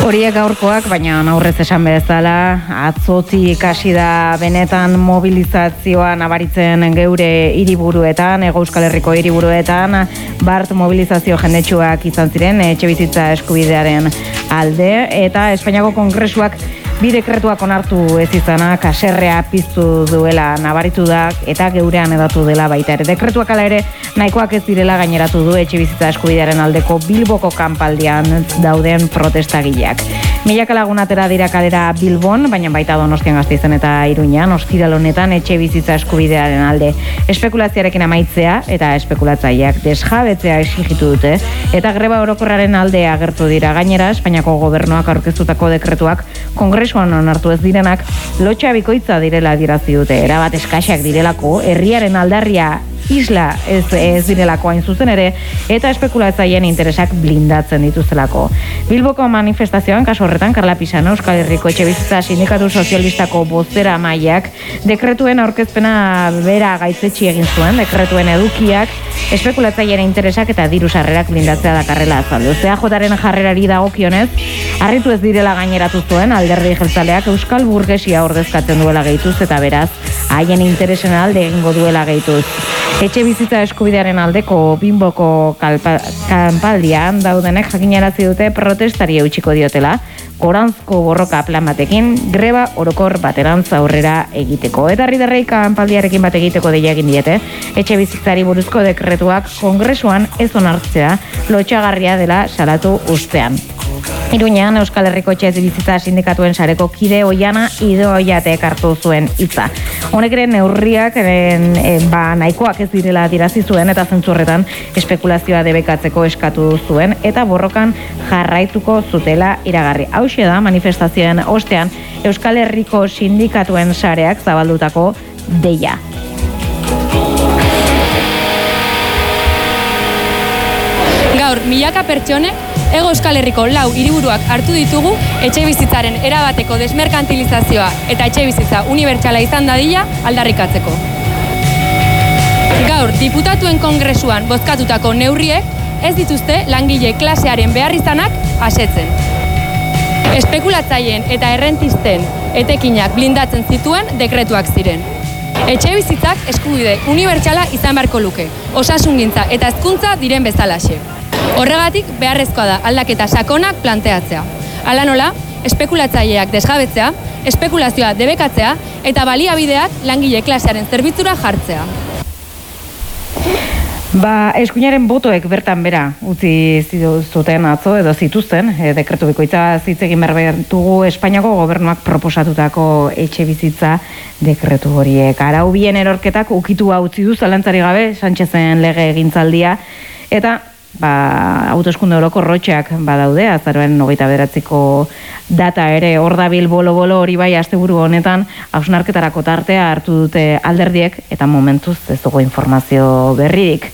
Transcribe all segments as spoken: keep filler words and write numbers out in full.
Horiek gaurkoak, baina aurrez esan bezala, atzotik hasi da benetan mobilizazioa nabaritzen geure hiriburuetan, Hego Euskal Herriko hiriburuetan, bart mobilizazio jendetsuak izan ziren etxebizitza eskubidearen alde, eta Espainiako Kongresuak bi dekretuak onartu ez izanak haserrea piztu duela nabaritu da eta geurean edatu dela baita ere. Dekretuak ala ere nahikoak ez direla gaineratu du etxebizitza eskubidearen aldeko Bilboko kanpaldian dauden protestagileak. Milaka lagun atera dira kalera Bilbon, baina baita Donostian, Gasteizen eta Iruñan, ostiral honetan etxebizitza eskubidearen alde espekulazioarekin amaitzea eta espekulatzaileak desjabetzea exigitu dute, eta greba orokorraren alde agertu dira. Gainera, Espainiako gobernuak aurkeztutako dekretuak Kongresuan onartu ez direnak lotxa bikoitza direla adierazi dute, erabat eskaxak direlako, herriaren aldarria isla ez, ez direlako hain zuzen ere, eta espekulatzaileen interesak blindatzen dituztelako. Bilboko manifestazioan, kasu horretan, Karla Pisano, Euskal Herriko Etxebizitza Sindikatu Sozialistako bozera maiak, dekretuen aurkezpena bera gaitzetsi egin zuen, dekretuen edukiak, espekulatzaileen interesak eta diru sarrerak blindatzea dakarrela azaldu. E A Jaren jarrerari dagokionez, harritu ez direla gaineratu zuen, alderdi jeltzaleak Euskal Burgesia ordezkatzen duela gehituz, eta beraz, haien interesen alde egingo duela gehituz. Etxe bizitza eskubidearen aldeko Bilboko kanpaldian daudenek jakinarazi dute protestari eutxiko diotela, goranzko borroka plan batekin, greba orokor baterantz aurrera egiteko. Eta herritarrei kanpaldiarekin bat egiteko deia egin diete, etxe bizitzari buruzko dekretuak Kongresuan ez onartzea lotxagarria dela salatu ustean. Iruñan, Euskal Herriko etxe bizitza sindikatuen sareko kide Oiana Idoiatek hartu zuen hitza. Honek ere neurriak en, en, ba, nahikoak ez direla dirazi zuen eta zentzurretan espekulazioa debekatzeko eskatu zuen eta borrokan jarraituko zutela iragarri. Hauxe da manifestazioen ostean Euskal Herriko sindikatuen sareak zabaldutako deia. Gaur, milaka pertsonek Hego Euskal Herriko lau hiriburuak hartu ditugu etxebizitzaren erabateko desmerkantilizazioa eta etxebizitza unibertsala izan dadila aldarrikatzeko. Gaur, diputatuen kongresuan bozkatutako neurriek ez dituzte langile klasearen beharrizanak asetzen. Espekulatzaileen eta errentisten etekinak blindatzen zituen dekretuak ziren. Etxebizitzak eskubide unibertsala izan beharko luke, osasungintza eta hezkuntza diren bezalaxe. Horregatik beharrezkoa da aldaketa sakonak planteatzea. Hala nola, espekulatzaileak desjabetzea, espekulazioa debekatzea eta baliabideak langile klasearen zerbitzura jartzea. Ba, eskuinaren botoek bertan bera utzi zuten atzo edo zituzten, e, dekretu bikoitza hitz egin berbertugu Espainiako gobernuak proposatutako etxe bizitza dekretu horiek. Arau bien erorketak ukitua utzi du zalantzari gabe Sánchezen lege egintzaldia, eta ba, hauteskunde orokorrotxeak badaude, azaroaren hogeita bederatziko data ere hor dabil bolo-bolo hori bai asteburu honetan hausnarketarako tartea hartu dute alderdiek eta momentuz ez dugu informazio berririk.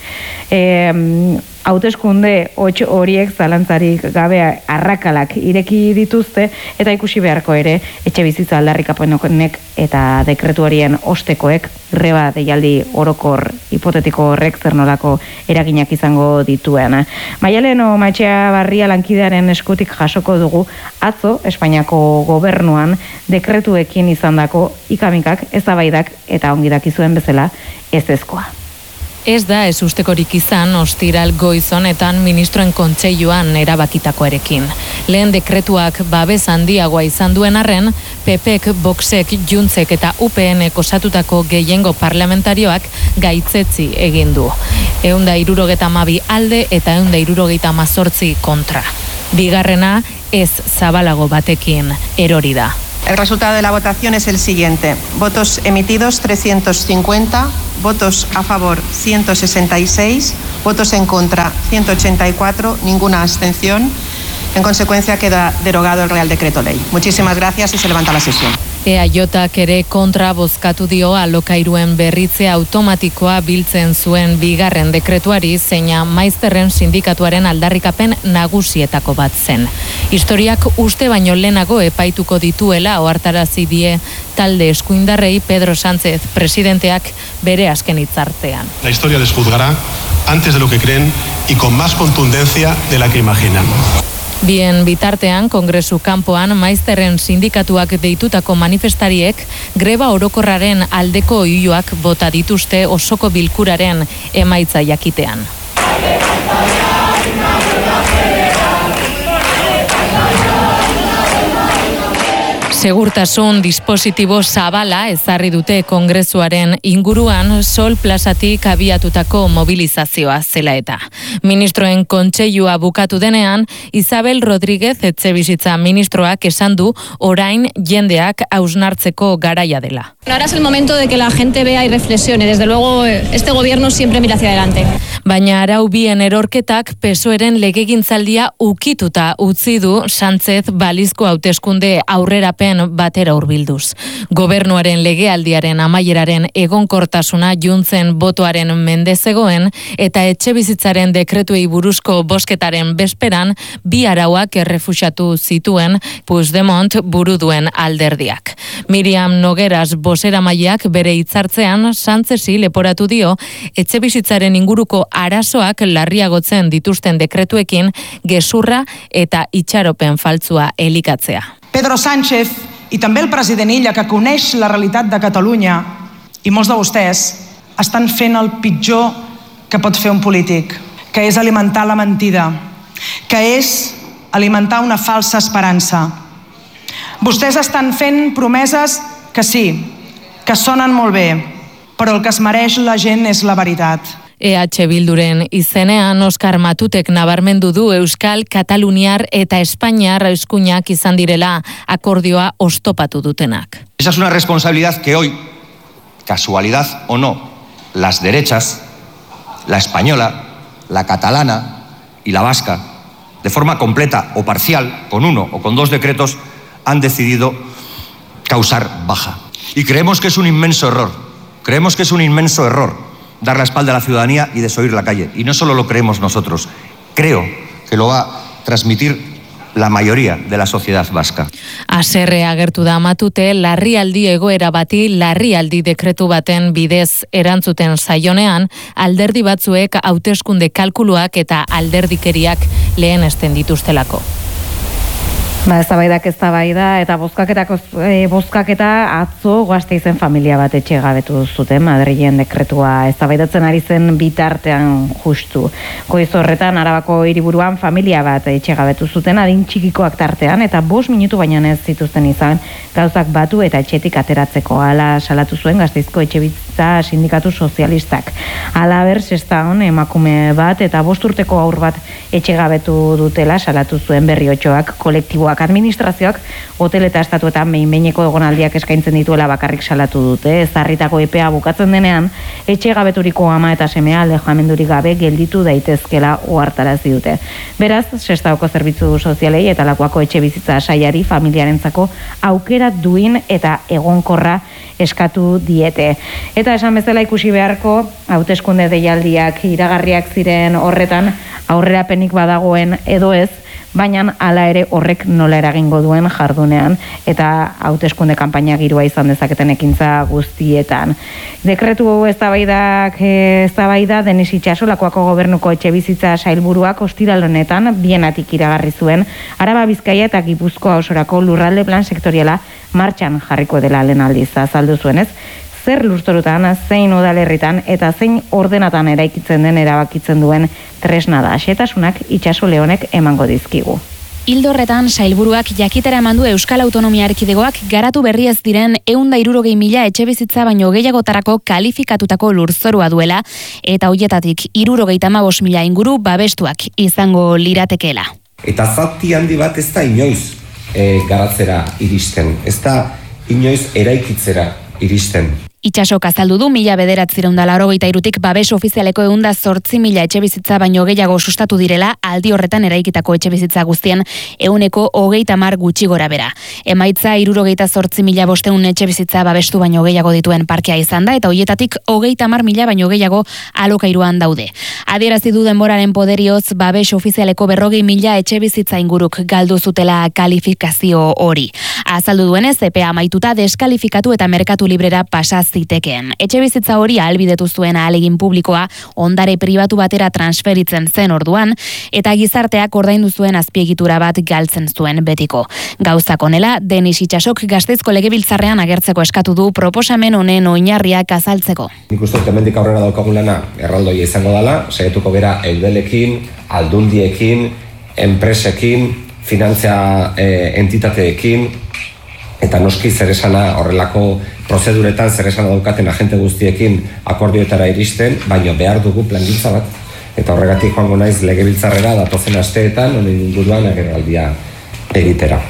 E, hauteskunde horiek zalantzarik gabe arrakalak ireki dituzte eta ikusi beharko ere etxe bizitza aldarrikapenek eta dekretu horien ostekoek greba deialdi orokor hipotetiko horrek zer nolako eraginak izango dituen. Maialen Matxeabarria lankidearen eskutik jasoko dugu atzo Espainiako gobernuan dekretuekin izandako ikamikak, eztabaidak eta ongi dakizuen bezala ezezkoa. Ez da ez ustekorik izan ostiral goiz honetan ministroen kontseiluan erabakitakoarekin. Lehen dekretuak babes handiagoa izan duen arren, P Pek, Voxek, Juntzek eta U P Nek osatutako gehiengo parlamentarioak gaitzetzi egin du. Ehun eta hirurogeita hamabi alde eta ehun eta hirurogeita hamazortzi kontra. Bigarrena ez zabalago batekin erori da. El resultado de la votación es el siguiente. Votos emitidos trescientos cincuenta, votos a favor ciento sesenta y seis, votos en contra ciento ochenta y cuatro, ninguna abstención. En consecuencia queda derogado el Real Decreto Ley. Muchísimas gracias y se levanta la sesión. E A Jak ere kontra bozkatu dio alokairuen berritze automatikoa biltzen zuen bigarren dekretuari, zeina maizterren sindikatuaren aldarrikapen nagusietako bat zen. Historiak uste baino lehenago epaituko dituela ohartarazi die talde eskuindarrei Pedro Sánchez presidenteak bere azken hitzartean. La historia les juzgará antes de lo que creen y con más contundencia de la que imaginan. Bien bitartean, Kongresu kanpoan maizterren sindikatuak deitutako manifestariek greba orokorraren aldeko oihuak bota dituzte osoko bilkuraren emaitza jakitean. Segurtasun dispositibo zabala ezarri dute Kongresuaren inguruan Sol plazatik abiatutako mobilizazioa zela eta. Ministroen kontseilua bukatu denean, Isabel Rodríguez etxebizitza ministroak esan du orain jendeak hausnartzeko garaia dela. Ahora es el momento de que la gente vea y reflexione. Desde luego, este gobierno siempre mira hacia adelante. Baina arau bien erorketak P S O E-ren legegintzaldia ukituta utzi du Sánchez balizko hauteskunde aurrerapen batera hurbilduz. Gobernuaren legealdiaren amaieraren egonkortasuna juntzen botoaren mende zegoen eta etxebizitzaren dekretuei buruzko bozketaren bezperan bi arauak errefuxatu zituen Puigdemont buru duen alderdiak. Miriam Nogueras bozeramaileak bere hitzartzean Sánchezi leporatu dio etxebizitzaren inguruko arazoak larriagotzen dituzten dekretuekin gezurra eta itxaropen faltzua elikatzea. Pedro Sánchez i també el president Illa, que coneix la realitat de Catalunya, i molts de vostès, estan fent el pitjor que pot fer un polític, que és alimentar la mentida, que és alimentar una falsa esperança. Vostès estan fent promeses que sí, que sonen molt bé, però el que es mereix la gent és la veritat. E H Bilduren izenean Oskar Matutek nabarmendu du Euskal, Kataluniar eta Espainiar eskuinak izan direla akordioa oztopatu dutenak. Esa es una responsabilidad que hoy, casualidad o no, las derechas, la española, la catalana y la vasca, de forma completa o parcial, con uno o con dos decretos, han decidido causar baja. Y creemos que es un inmenso error, creemos que es un inmenso error dar la espalda a la ciudadanía y desoír la calle. Y no solo lo creemos nosotros, creo que lo va a transmitir la mayoría de la sociedad vasca. Haserre agertu da Matute, larrialdi egoera bati larrialdi dekretu baten bidez erantzuten zaionean, alderdi batzuek hauteskunde kalkuluak eta alderdikeriak lehenesten dituztelako. Ba, eztabaidak eztabaida eta bozkaketako e, bozkaketa atzo Gasteizen familia bat etxe gabetu zuten Madrilen dekretua eztabaidatzen ari zen bitartean justu. Goiz horretan Arabako hiriburuan familia bat etxe gabetu zuten adin txikikoak tartean eta bost minutu baino ez zituzten izan gauzak batu eta etxetik ateratzeko. Hala salatu zuen Gasteizko etxebizitza sindikatu sozialistak. Halaber Sestaon emakume bat eta bost urteko haur bat etxe gabetu dutela salatu zuen Berriotxoak kolektiboak. Administrazioak hotel eta estatuetan behin-behineko egonaldiak eskaintzen dituela bakarrik salatu dute. Ezarritako epea bukatzen denean, etxe gabeturiko ama eta semea alejamendurik gabe gelditu daitezkela ohartarazi dute. Beraz, Sestaoko zerbitzu sozialei eta Lakuako etxe bizitza saiari familiarentzako aukera duin eta egonkorra eskatu diete. Eta esan bezala ikusi beharko, hauteskunde deialdiak iragarriak ziren horretan, aurrerapenik badagoen edo ez, baina hala ere horrek nola eragingo duen jardunean eta hauteskunde kanpaina girua izan dezaketen ekintza guztietan. Dekretu eztabaidak eztabaida Denis Itxaso Lakuako gobernuko etxebizitza sailburuak ostiral honetan bienatik iragarri zuen Araba, Bizkaia eta Gipuzkoa osorako lurralde plan sektoriala martxan jarriko dela lehen aldiz azaldu zuenez. Zer lurzorutan, zein udalerritan eta zein ordenatan eraikitzen den erabakitzen duen tresna da. Xetasunak Itxaso Leonek emango dizkigu. Ildo horretan, sailburuak jakitera eman du Euskal Autonomia Erkidegoak garatu berri ez diren ehun eta hirurogei mila etxebizitza baino gehiagotarako kalifikatutako lurzorua duela eta hoietatik hirurogeita hamabost mila inguru babestuak izango liratekeela. Eta zati handi bat ez da inoiz e, garatzera iristen, ez da inoiz eraikitzera iristen. Itxasok azaldu du mila bederatziehun eta laurogeita hirutik babes ofizialeko ehun eta zortzi mila etxebizitza baino gehiago sustatu direla aldi horretan eraikitako etxebizitza guztien ehuneko hogeita hamar gutxi gora bera. Emaitza hirurogeita zortzi mila bostehun etxebizitza babestu baino gehiago dituen parkea izan da eta hoietatik hogeita hamar mila baino gehiago alokairuan daude. Adierazi du denboraren poderioz babes ofizialeko berrogei mila etxebizitza inguruk galdu zutela kalifikazio hori. Azaldu duenez, epea amaituta deskalifikatu eta merkatu librera pasaz zitekeen. Etxebizitza hori ahalbidetu zuen ahalegin publikoa ondare pribatu batera transferitzen zen orduan, eta gizarteak ordaindu zuen azpiegitura bat galtzen zuen betiko. Gauzak honela, Denis Itxasok Gasteizko Legebiltzarrean agertzeko eskatu du proposamen honen oinarriak azaltzeko. Nik uste hemendik aurrera daukagun lana erraldoia izango dela, saietuko gera eudelekin, aldundiekin, enpresekin, finantzia e, entitateekin, eta noski zeresana horrelako prozeduretan zeresana daukaten agente guztiekin akordioetara iristen, baino behar dugu plangintza bat. Eta horregatik joango naiz Legebiltzarrera datozen asteetan honen inguruan agerraldia egitera.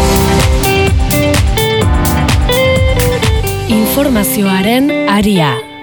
Informazioaren aria.